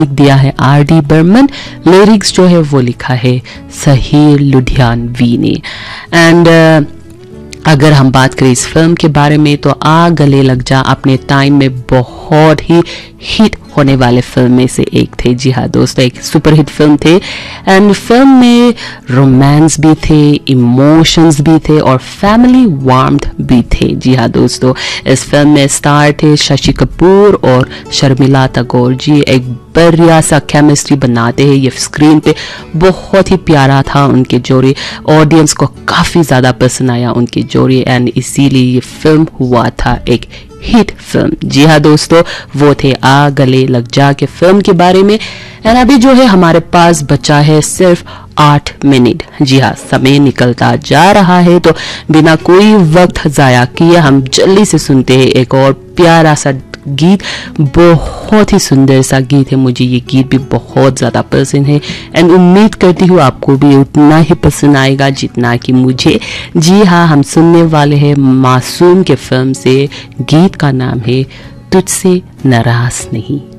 दिया है R.D. Burman, lyrics जो है वो लिखा है सहीर लुधियानवी ने। एंड अगर हम बात करें इस फिल्म के बारे में तो आ गले लग जा अपने टाइम में बहुत ही हिट होने वाले फिल्म में से एक थे। जी हाँ दोस्तों, एक सुपरहिट फिल्म थे। एंड फिल्म में रोमांस भी थे, इमोशंस भी थे और फैमिली वार्मथ भी थे। जी हाँ दोस्तों, इस फिल्म में स्टार थे शशि कपूर और शर्मिला टैगोर जी। एक बढ़िया सा केमिस्ट्री बनाते हैं ये स्क्रीन पे, बहुत ही प्यारा था उनके जोड़ी, ऑडियंस को काफ़ी ज़्यादा पसंद आया उनकी जोड़ी एंड इसीलिए ये फिल्म हुआ था एक हिट फिल्म। जी हाँ दोस्तों, वो थे आ गले लग जा के फिल्म के बारे में। एंड अभी जो है हमारे पास बचा है सिर्फ 8 मिनट। जी हाँ, समय निकलता जा रहा है तो बिना कोई वक्त ज़ाया किए हम जल्दी से सुनते हैं एक और प्यारा सा गीत। बहुत ही सुंदर सा गीत है, मुझे ये गीत भी बहुत ज़्यादा पसंद है एंड उम्मीद करती हूँ आपको भी उतना ही पसंद आएगा जितना कि मुझे। जी हाँ, हम सुनने वाले हैं मासूम के फिल्म से, गीत का नाम है तुझसे नाराज नहीं।